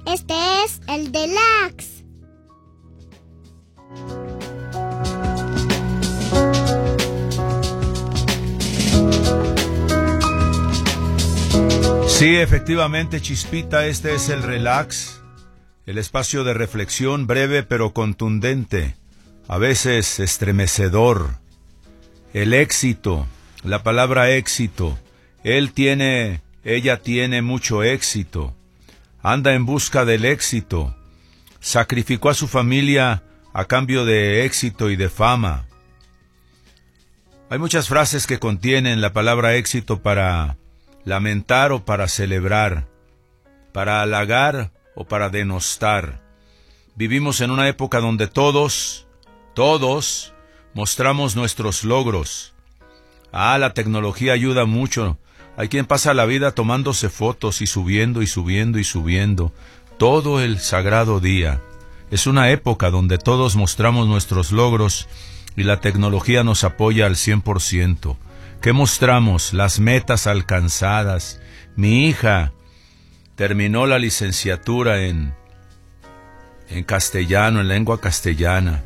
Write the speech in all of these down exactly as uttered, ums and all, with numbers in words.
Este es el Deluxe. Sí, efectivamente, Chispita, este es el Relax, el espacio de reflexión breve pero contundente, a veces estremecedor. El éxito, la palabra éxito, él tiene, ella tiene mucho éxito, anda en busca del éxito, sacrificó a su familia a cambio de éxito y de fama. Hay muchas frases que contienen la palabra éxito para lamentar o para celebrar, para halagar o para denostar. Vivimos en una época donde todos, todos, mostramos nuestros logros. Ah, la tecnología ayuda mucho. Hay quien pasa la vida tomándose fotos y subiendo y subiendo y subiendo todo el sagrado día. Es una época donde todos mostramos nuestros logros y la tecnología nos apoya al cien por ciento. ¿Qué mostramos? Las metas alcanzadas. Mi hija terminó la licenciatura en, en castellano, en lengua castellana.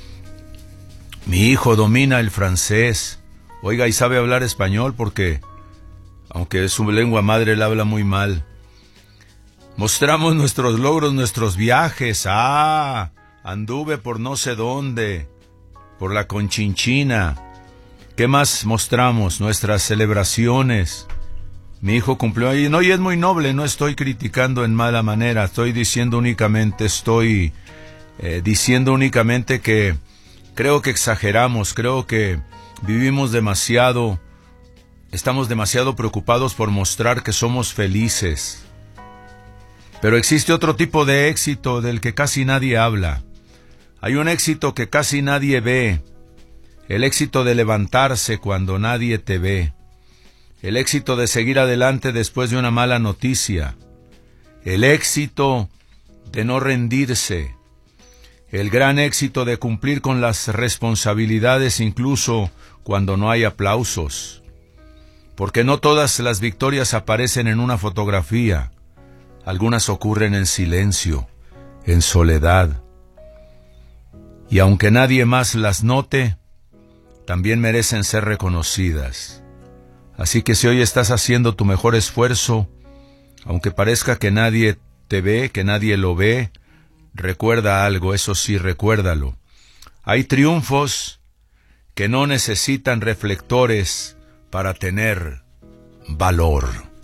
Mi hijo domina el francés. Oiga, y sabe hablar español porque, aunque es su lengua madre, él habla muy mal. Mostramos nuestros logros, nuestros viajes. Ah, anduve por no sé dónde, por la Conchinchina. ¿Qué más mostramos? Nuestras celebraciones. Mi hijo cumplió ahí. No, y es muy noble, no estoy criticando en mala manera. Estoy diciendo únicamente, estoy eh, diciendo únicamente que creo que exageramos, creo que vivimos demasiado, estamos demasiado preocupados por mostrar que somos felices. Pero existe otro tipo de éxito del que casi nadie habla. Hay un éxito que casi nadie ve. El éxito de levantarse cuando nadie te ve. El éxito de seguir adelante después de una mala noticia. El éxito de no rendirse. El gran éxito de cumplir con las responsabilidades incluso cuando no hay aplausos. Porque no todas las victorias aparecen en una fotografía. Algunas ocurren en silencio, en soledad. Y aunque nadie más las note, también merecen ser reconocidas. Así que si hoy estás haciendo tu mejor esfuerzo, aunque parezca que nadie te ve, que nadie lo ve, recuerda algo, eso sí, recuérdalo. Hay triunfos que no necesitan reflectores para tener valor.